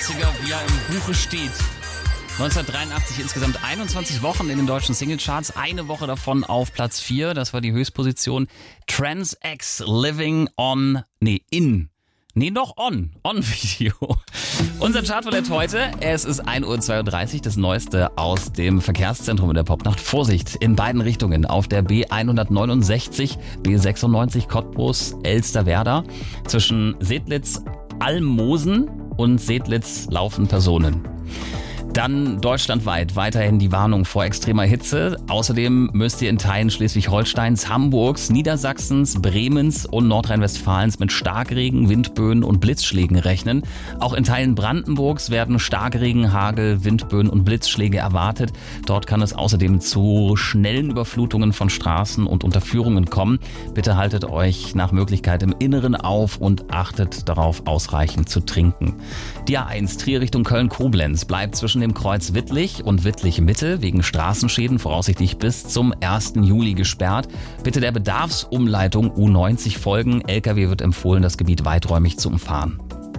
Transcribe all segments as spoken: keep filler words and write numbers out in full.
achtziger, wie er im Buche steht. neunzehnhundertdreiundachtzig insgesamt einundzwanzig Wochen in den deutschen Singlecharts, eine Woche davon auf Platz vier, das war die Höchstposition. Trans-X Living on, nee, in, nee, noch on, on-Video. Unser Chartverlet heute, es ist ein Uhr zweiunddreißig, das Neueste aus dem Verkehrszentrum in der Popnacht. Vorsicht, in beiden Richtungen, auf der B hundertneunundsechzig, B sechsundneunzig Cottbus, Elsterwerda, zwischen Sedlitz, Almosen und Sedlitz laufen Personen. Dann deutschlandweit weiterhin die Warnung vor extremer Hitze. Außerdem müsst ihr in Teilen Schleswig-Holsteins, Hamburgs, Niedersachsens, Bremens und Nordrhein-Westfalens mit Starkregen, Windböen und Blitzschlägen rechnen. Auch in Teilen Brandenburgs werden Starkregen, Hagel, Windböen und Blitzschläge erwartet. Dort kann es außerdem zu schnellen Überflutungen von Straßen und Unterführungen kommen. Bitte haltet euch nach Möglichkeit im Inneren auf und achtet darauf, ausreichend zu trinken. Die A eins Trier Richtung Köln-Koblenz bleibt zwischen dem Kreuz Wittlich und Wittlich Mitte wegen Straßenschäden voraussichtlich bis zum ersten Juli gesperrt. Bitte der Bedarfsumleitung U neunzig folgen. L K W wird empfohlen, das Gebiet weiträumig zu umfahren.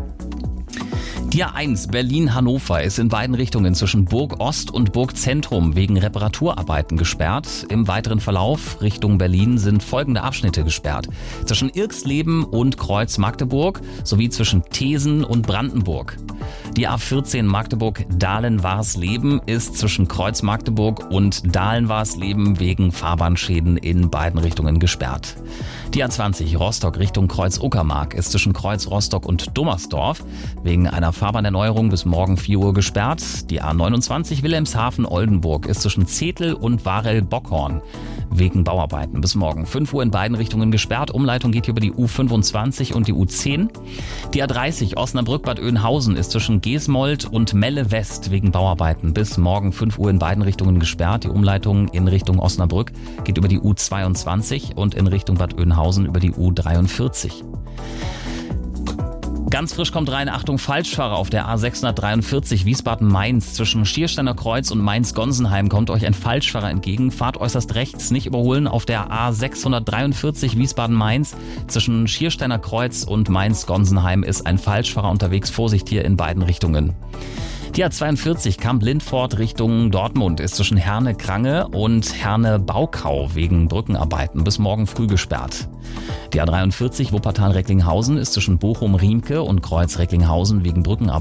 Die A eins Berlin-Hannover ist in beiden Richtungen zwischen Burg Ost und Burg Zentrum wegen Reparaturarbeiten gesperrt. Im weiteren Verlauf Richtung Berlin sind folgende Abschnitte gesperrt. Zwischen Irxleben und Kreuz Magdeburg sowie zwischen Thesen und Brandenburg. Die A vierzehn Magdeburg-Dahlen-Warsleben ist zwischen Kreuz Magdeburg und Dahlen-Warsleben wegen Fahrbahnschäden in beiden Richtungen gesperrt. Die A zwanzig Rostock Richtung Kreuz Uckermark ist zwischen Kreuz Rostock und Dummersdorf wegen einer Fahrbahnerneuerung bis morgen vier Uhr gesperrt. Die A neunundzwanzig Wilhelmshaven-Oldenburg ist zwischen Zetel und Warel-Bockhorn wegen Bauarbeiten bis morgen fünf Uhr in beiden Richtungen gesperrt. Umleitung geht hier über die U fünfundzwanzig und die U zehn. Die A dreißig Osnabrück-Bad Oeynhausen ist zwischen Geesmold und Melle West wegen Bauarbeiten bis morgen fünf Uhr in beiden Richtungen gesperrt. Die Umleitung in Richtung Osnabrück geht über die U zweiundzwanzig und in Richtung Bad Oeynhausen über die U dreiundvierzig. Ganz frisch kommt rein, Achtung, Falschfahrer auf der A sechshundertdreiundvierzig Wiesbaden-Mainz. Zwischen Schiersteiner Kreuz und Mainz-Gonsenheim kommt euch ein Falschfahrer entgegen. Fahrt äußerst rechts, nicht überholen. Auf der A sechshundertdreiundvierzig Wiesbaden-Mainz. Zwischen Schiersteiner Kreuz und Mainz-Gonsenheim ist ein Falschfahrer unterwegs. Vorsicht hier in beiden Richtungen. Die A zweiundvierzig Kamp-Lindfort Richtung Dortmund ist zwischen Herne-Krange und Herne-Baukau wegen Brückenarbeiten bis morgen früh gesperrt. Die A dreiundvierzig Wuppertal-Recklinghausen ist zwischen Bochum-Riemke und Kreuz-Recklinghausen wegen Brückenarbeiten